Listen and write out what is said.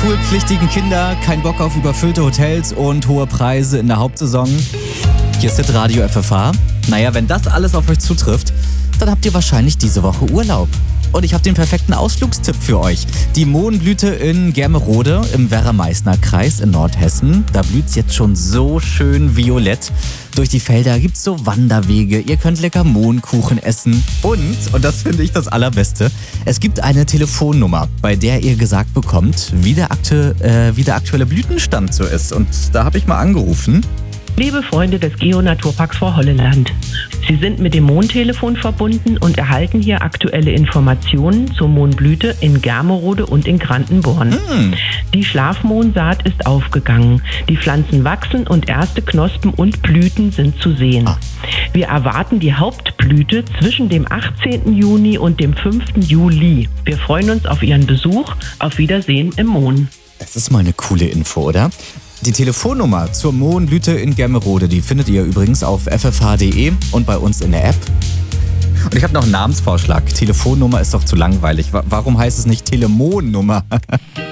schulpflichtigen Kinder, kein Bock auf überfüllte Hotels und hohe Preise in der Hauptsaison? Hier ist das Radio FFH. Naja, wenn das alles auf euch zutrifft, dann habt ihr wahrscheinlich diese Woche Urlaub. Und ich habe den perfekten Ausflugstipp für euch. Die Mohnblüte in Germerode im Werra-Meißner-Kreis in Nordhessen. Da blüht's jetzt schon so schön violett. Durch die Felder gibt's so Wanderwege. Ihr könnt lecker Mohnkuchen essen. Und das finde ich das Allerbeste, es gibt eine Telefonnummer, bei der ihr gesagt bekommt, wie der aktuelle Blütenstand so ist. Und da habe ich mal angerufen. Liebe Freunde des Geo-Naturparks Vorholleland, Sie sind mit dem Mohntelefon verbunden und erhalten hier aktuelle Informationen zur Mohnblüte in Germerode und in Grandenborn. Die Schlafmohnsaat ist aufgegangen. Die Pflanzen wachsen und erste Knospen und Blüten sind zu sehen. Wir erwarten die Hauptblüte zwischen dem 18. Juni und dem 5. Juli. Wir freuen uns auf Ihren Besuch. Auf Wiedersehen im Mohn. Das ist mal eine coole Info, oder? Die Telefonnummer zur Mohnblüte in Germerode, die findet ihr übrigens auf ffh.de und bei uns in der App. Und ich habe noch einen Namensvorschlag. Telefonnummer ist doch zu langweilig. Warum heißt es nicht Telemohnummer?